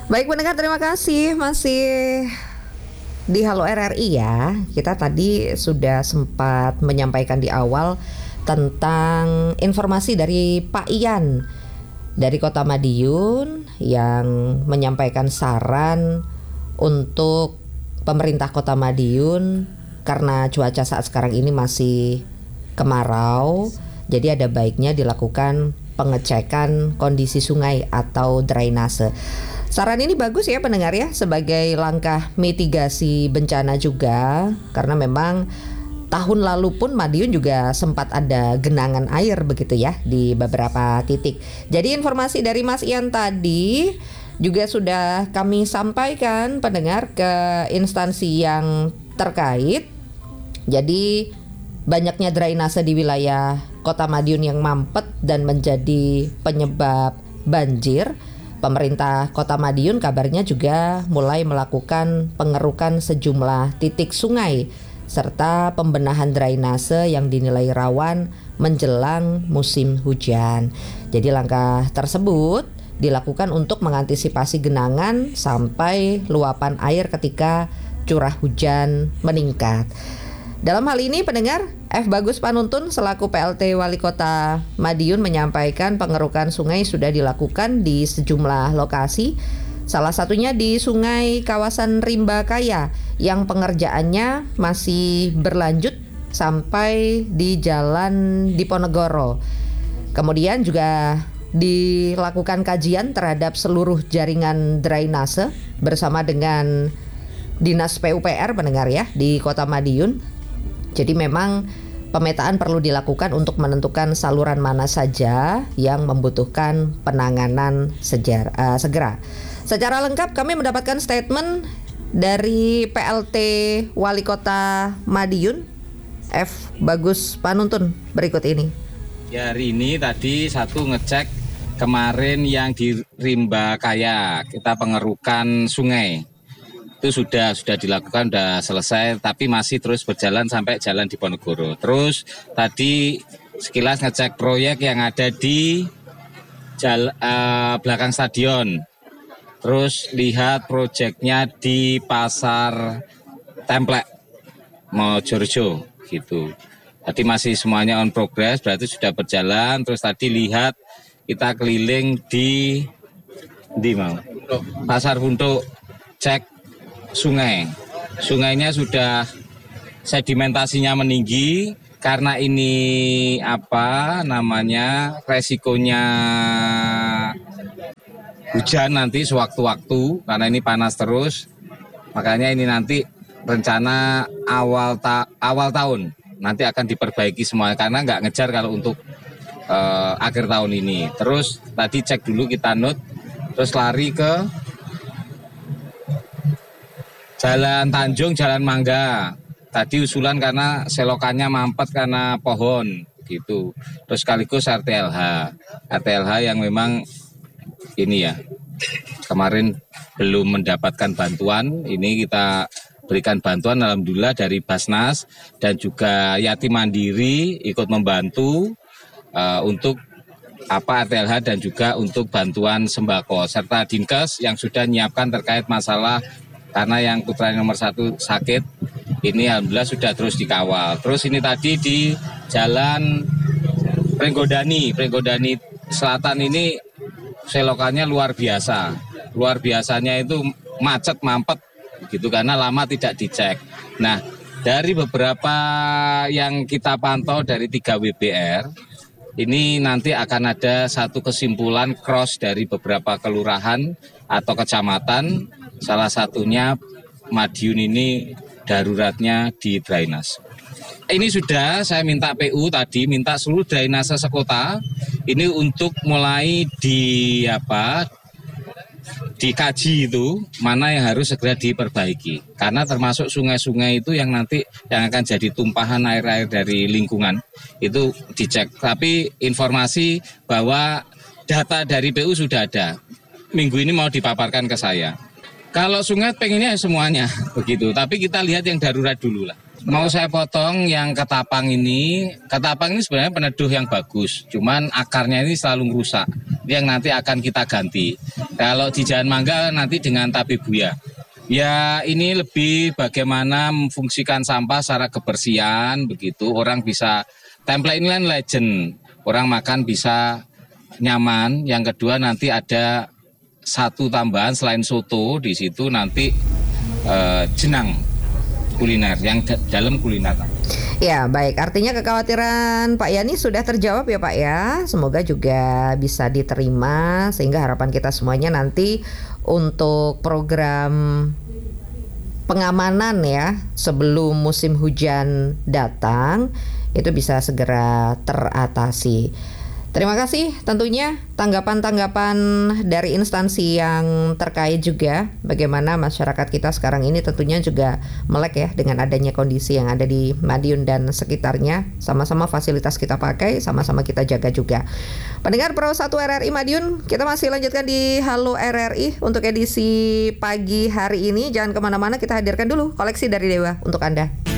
Baik pendengar, terima kasih masih di Halo RRI ya. Kita tadi sudah sempat menyampaikan di awal tentang informasi dari Pak Ian dari Kota Madiun yang menyampaikan saran untuk pemerintah Kota Madiun karena cuaca saat sekarang ini masih kemarau, jadi ada baiknya dilakukan pengecekan kondisi sungai atau drainase. Saran ini bagus ya pendengar ya, sebagai langkah mitigasi bencana juga, karena memang tahun lalu pun Madiun juga sempat ada genangan air begitu ya di beberapa titik. Jadi informasi dari Mas Ian tadi juga sudah kami sampaikan pendengar ke instansi yang terkait. Jadi banyaknya drainase di wilayah Kota Madiun yang mampet dan menjadi penyebab banjir. Pemerintah Kota Madiun kabarnya juga mulai melakukan pengerukan sejumlah titik sungai serta pembenahan drainase yang dinilai rawan menjelang musim hujan. Jadi langkah tersebut dilakukan untuk mengantisipasi genangan sampai luapan air ketika curah hujan meningkat. Dalam hal ini pendengar, F. Bagus Panuntun selaku PLT Wali Kota Madiun menyampaikan pengerukan sungai sudah dilakukan di sejumlah lokasi. Salah satunya di sungai kawasan Rimba Kaya yang pengerjaannya masih berlanjut sampai di Jalan Diponegoro. Kemudian juga dilakukan kajian terhadap seluruh jaringan drainase bersama dengan Dinas PUPR pendengar ya di Kota Madiun. Jadi memang pemetaan perlu dilakukan untuk menentukan saluran mana saja yang membutuhkan penanganan segera. Secara lengkap kami mendapatkan statement dari PLT Wali Kota Madiun, F. Bagus Panuntun berikut ini. Ya, hari ini tadi satu ngecek kemarin yang di Rimba Kaya, kita pengerukan sungai. Itu sudah dilakukan, sudah selesai, tapi masih terus berjalan sampai Jalan Diponegoro. Terus tadi sekilas ngecek proyek yang ada di belakang stadion. Terus lihat proyeknya di Pasar Templek, Mojorjo gitu. Tadi masih semuanya on progress, berarti sudah berjalan. Terus tadi lihat kita keliling di Pasar Buntuk, cek sungainya sudah sedimentasinya meninggi karena ini resikonya hujan nanti sewaktu-waktu karena ini panas terus, makanya ini nanti rencana awal tahun nanti akan diperbaiki semua karena nggak ngejar kalau untuk akhir tahun ini. Terus tadi cek dulu kita note, terus lari ke Jalan Tanjung, Jalan Mangga. Tadi usulan karena selokannya mampet karena pohon gitu. Terus sekaligus RTLH yang memang ini ya kemarin belum mendapatkan bantuan. Ini kita berikan bantuan alhamdulillah dari Basnas dan juga Yatim Mandiri ikut membantu untuk RTLH dan juga untuk bantuan sembako serta Dinkes yang sudah menyiapkan terkait masalah karena yang putra nomor 1 sakit, ini alhamdulillah sudah terus dikawal. Terus ini tadi di Jalan Prenggodani Selatan ini selokannya luar biasa. Luar biasanya itu macet mampet gitu karena lama tidak dicek. Nah, dari beberapa yang kita pantau dari 3 WBR, ini nanti akan ada satu kesimpulan cross dari beberapa kelurahan atau kecamatan. Salah satunya Madiun ini daruratnya di drainase. Ini sudah saya minta PU tadi, minta seluruh drainase sekota ini untuk mulai dikaji itu mana yang harus segera diperbaiki. Karena termasuk sungai-sungai itu yang nanti yang akan jadi tumpahan air-air dari lingkungan itu dicek. Tapi informasi bahwa data dari PU sudah ada. Minggu ini mau dipaparkan ke saya. Kalau sungai pengennya semuanya begitu, tapi kita lihat yang darurat dulu lah. Mau saya potong yang ketapang ini sebenarnya peneduh yang bagus, cuman akarnya ini selalu rusak. yang nanti akan kita ganti. Kalau di Jalan Mangga nanti dengan Tabebuya. Ya ini lebih bagaimana memfungsikan sampah secara kebersihan begitu. Orang bisa, template ini kan legend. Orang makan bisa nyaman. Yang kedua nanti ada satu tambahan selain soto di situ nanti jenang kuliner yang dalam kuliner. Ya, baik. Artinya kekhawatiran Pak Yani sudah terjawab ya Pak ya. Semoga juga bisa diterima sehingga harapan kita semuanya nanti untuk program pengamanan ya sebelum musim hujan datang itu bisa segera teratasi. Terima kasih tentunya tanggapan-tanggapan dari instansi yang terkait juga bagaimana masyarakat kita sekarang ini tentunya juga melek ya dengan adanya kondisi yang ada di Madiun dan sekitarnya. Sama-sama fasilitas kita pakai, sama-sama kita jaga juga. Pendengar Pro 1 RRI Madiun, kita masih lanjutkan di Halo RRI untuk edisi pagi hari ini. Jangan kemana-mana, kita hadirkan dulu koleksi dari Dewa untuk Anda.